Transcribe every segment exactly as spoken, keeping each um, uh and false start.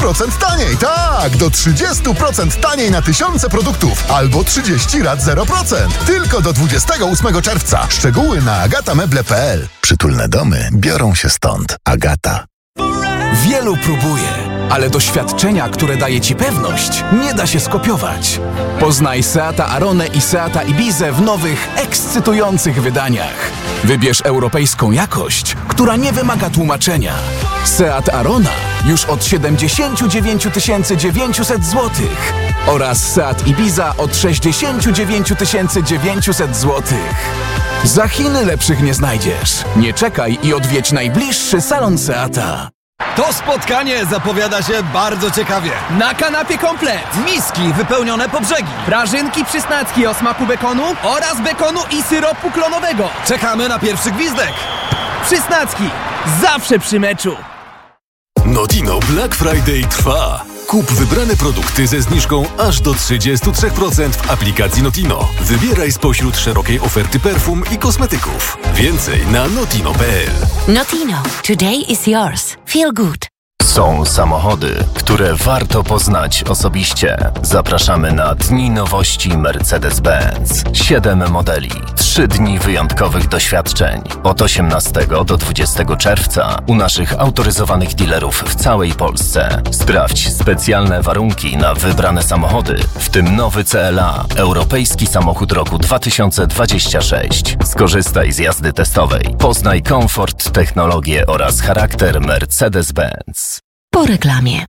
procent taniej. Tak, do trzydzieści procent taniej na tysiące produktów albo trzydzieści rat zero procent. Tylko do dwudziestego ósmego czerwca. Szczegóły na agatameble kropka p l. Przytulne domy biorą się stąd. Agata. Wielu próbuje, ale doświadczenia, które daje Ci pewność, nie da się skopiować. Poznaj Seata Aronę i Seata Ibizę w nowych, ekscytujących wydaniach. Wybierz europejską jakość, która nie wymaga tłumaczenia. Seat Arona już od siedemdziesiąt dziewięć tysięcy dziewięćset złotych oraz Seat Ibiza od sześćdziesiąt dziewięć tysięcy dziewięćset złotych. Za Chiny lepszych nie znajdziesz. Nie czekaj i odwiedź najbliższy salon Seata. To spotkanie zapowiada się bardzo ciekawie. Na kanapie komplet, Miski wypełnione po brzegi, prażynki przysnacki o smaku bekonu oraz bekonu i syropu klonowego. Czekamy na pierwszy gwizdek. Przysnacki, zawsze przy meczu. Notino Black Friday trwa. Kup wybrane produkty ze zniżką aż do trzydzieści trzy procent w aplikacji Notino. Wybieraj spośród szerokiej oferty perfum i kosmetyków. Więcej na notino kropka p l. Notino. Today is yours. Feel good. Są samochody, które warto poznać osobiście. Zapraszamy na Dni Nowości Mercedes-Benz. Siedem modeli, trzy dni wyjątkowych doświadczeń. Od osiemnastego do dwudziestego czerwca u naszych autoryzowanych dealerów w całej Polsce. Sprawdź specjalne warunki na wybrane samochody, w tym nowy C L A, europejski samochód roku dwa tysiące dwudziesty szósty. Skorzystaj z jazdy testowej. Poznaj komfort, technologię oraz charakter Mercedes-Benz. Po reklamie.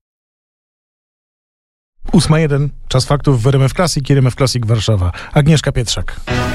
ósma jeden. Czas faktów w R M F Classic i R M F Classic Warszawa. Agnieszka Pietrzak.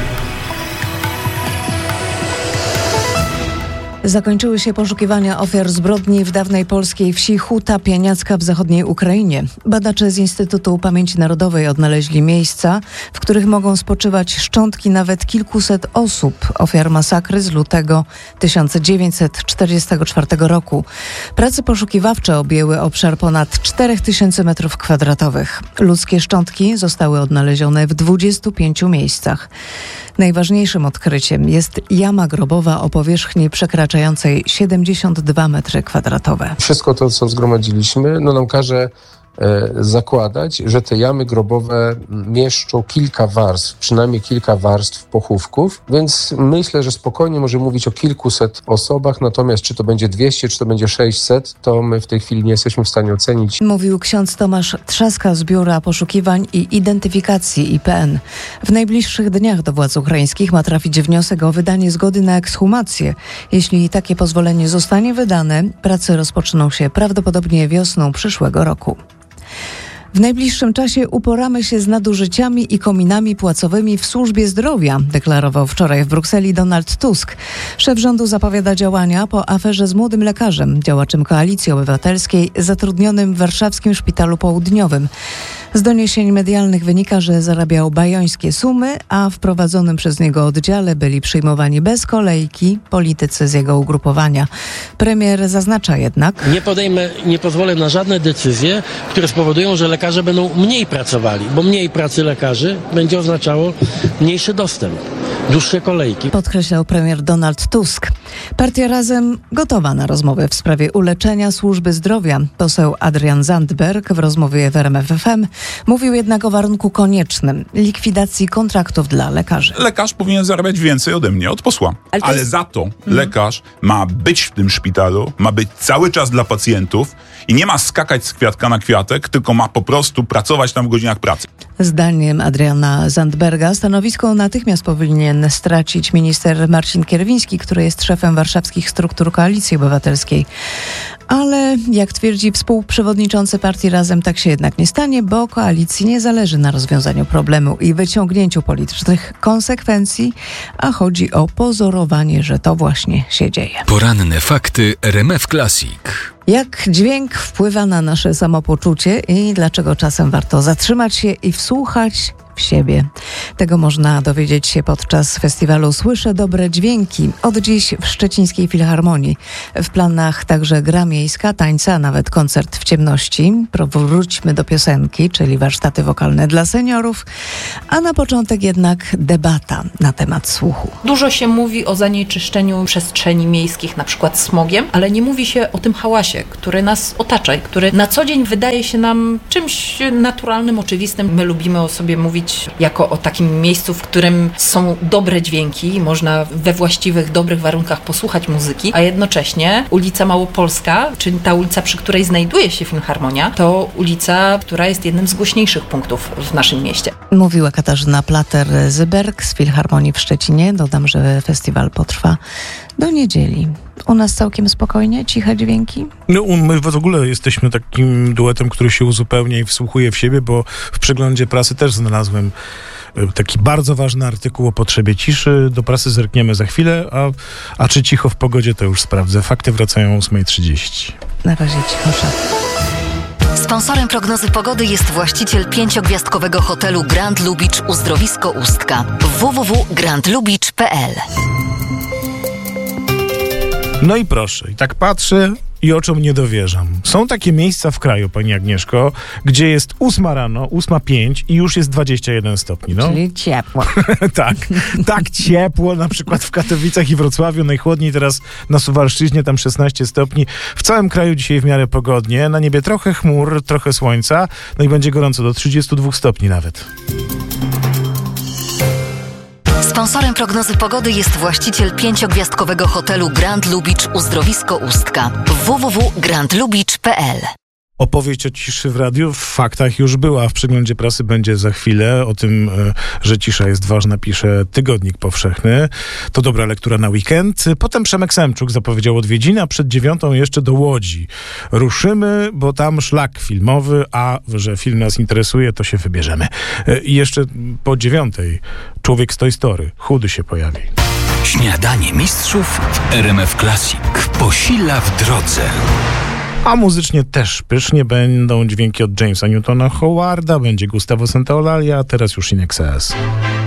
Zakończyły się poszukiwania ofiar zbrodni w dawnej polskiej wsi Huta Pieniacka w zachodniej Ukrainie. Badacze z Instytutu Pamięci Narodowej odnaleźli miejsca, w których mogą spoczywać szczątki nawet kilkuset osób, ofiar masakry z lutego tysiąc dziewięćset czterdziestego czwartego roku. Prace poszukiwawcze objęły obszar ponad cztery tysiące metrów kwadratowych. Ludzkie szczątki zostały odnalezione w dwudziestu pięciu miejscach. Najważniejszym odkryciem jest jama grobowa o powierzchni przekraczającej siedemdziesiąt dwa metry kwadratowe. Wszystko to, co zgromadziliśmy, no nam każe e, zakładać, że te jamy grobowe mieszczą kilka warstw, przynajmniej kilka warstw pochówków, więc myślę, że spokojnie możemy mówić o kilkuset osobach, natomiast czy to będzie dwieście, czy to będzie sześćset, to my w tej chwili nie jesteśmy w stanie ocenić. Mówił ksiądz Tomasz Trzaska z Biura Poszukiwań i Identyfikacji I P N. W najbliższych dniach do władz ukraińskich ma trafić wniosek o wydanie zgody na ekshumację. Jeśli takie pozwolenie zostanie wydane, prace rozpoczną się prawdopodobnie wiosną przyszłego roku. W najbliższym czasie uporamy się z nadużyciami i kominami płacowymi w służbie zdrowia, deklarował wczoraj w Brukseli Donald Tusk. Szef rządu zapowiada działania po aferze z młodym lekarzem, działaczem Koalicji Obywatelskiej, zatrudnionym w warszawskim Szpitalu Południowym. Z doniesień medialnych wynika, że zarabiał bajońskie sumy, a w prowadzonym przez niego oddziale byli przyjmowani bez kolejki politycy z jego ugrupowania. Premier zaznacza jednak: Nie podejmę, nie pozwolę na żadne decyzje, które spowodują, że lekarze będą mniej pracowali, bo mniej pracy lekarzy będzie oznaczało mniejszy dostęp, dłuższe kolejki. Podkreślał premier Donald Tusk. Partia Razem gotowa na rozmowę w sprawie uleczenia służby zdrowia. Poseł Adrian Zandberg w rozmowie w R M F F M mówił jednak o warunku koniecznym – likwidacji kontraktów dla lekarzy. Lekarz powinien zarabiać więcej ode mnie, od posła. Ale, Ale jest... za to hmm. lekarz ma być w tym szpitalu, ma być cały czas dla pacjentów i nie ma skakać z kwiatka na kwiatek, tylko ma po prostu pracować tam w godzinach pracy. Zdaniem Adriana Zandberga stanowisko natychmiast powinien stracić minister Marcin Kierwiński, który jest szefem warszawskich struktur Koalicji Obywatelskiej. Ale jak twierdzi współprzewodniczący partii Razem, tak się jednak nie stanie, bo koalicji nie zależy na rozwiązaniu problemu i wyciągnięciu politycznych konsekwencji, a chodzi o pozorowanie, że to właśnie się dzieje. Poranne fakty R M F Classic. Jak dźwięk wpływa na nasze samopoczucie i dlaczego czasem warto zatrzymać się i wsłuchać w siebie. Tego można dowiedzieć się podczas festiwalu Słyszę Dobre Dźwięki. Od dziś w Szczecińskiej Filharmonii. W planach także gra miejska, tańca, a nawet koncert w ciemności. Powróćmy do piosenki, czyli warsztaty wokalne dla seniorów. A na początek jednak debata na temat słuchu. Dużo się mówi o zanieczyszczeniu przestrzeni miejskich, na przykład smogiem, ale nie mówi się o tym hałasie, który nas otacza i który na co dzień wydaje się nam czymś naturalnym, oczywistym. My lubimy o sobie mówić jako o takim miejscu, w którym są dobre dźwięki, można we właściwych, dobrych warunkach posłuchać muzyki, a jednocześnie ulica Małopolska, czyli ta ulica, przy której znajduje się Filharmonia, to ulica, która jest jednym z głośniejszych punktów w naszym mieście. Mówiła Katarzyna Plater-Zyberg z Filharmonii w Szczecinie. Dodam, że festiwal potrwa do niedzieli. U nas całkiem spokojnie, ciche dźwięki? No, my w ogóle jesteśmy takim duetem, który się uzupełnia i wsłuchuje w siebie, bo w przeglądzie prasy też znalazłem taki bardzo ważny artykuł o potrzebie ciszy. Do prasy zerkniemy za chwilę, a, a czy cicho w pogodzie, to już sprawdzę. Fakty wracają o ósma trzydzieści. Na razie cichosza. Sponsorem prognozy pogody jest właściciel pięciogwiazdkowego hotelu Grand Lubicz Uzdrowisko Ustka. w w w kropka grand lubicz kropka p l. No i proszę, i tak patrzę i oczom nie dowierzam. Są takie miejsca w kraju, pani Agnieszko, gdzie jest ósma rano, ósma pięć i już jest dwadzieścia jeden stopni. No. Czyli ciepło. tak, tak ciepło, na przykład w Katowicach i Wrocławiu, najchłodniej teraz na Suwalszczyźnie, tam szesnaście stopni. W całym kraju dzisiaj w miarę pogodnie, na niebie trochę chmur, trochę słońca, no i będzie gorąco, do trzydziestu dwóch stopni nawet. Sponsorem prognozy pogody jest właściciel pięciogwiazdkowego hotelu Grand Lubicz Uzdrowisko Ustka. w w w kropka grand lubicz kropka p l. Opowieść o ciszy w radiu w faktach już była, w przeglądzie prasy będzie za chwilę. O tym, że cisza jest ważna, pisze Tygodnik Powszechny. To dobra lektura na weekend. Potem Przemek Semczuk zapowiedział odwiedziny, a przed dziewiątą jeszcze do Łodzi. Ruszymy, bo tam szlak filmowy, a że film nas interesuje, to się wybierzemy. I jeszcze po dziewiątej Człowiek z Toy Story. Chudy się pojawi. Śniadanie mistrzów w R M F Classic. Posila w drodze. A muzycznie też pysznie będą dźwięki od Jamesa Newtona Howarda, będzie Gustavo Santaolalla, a teraz już In Excess.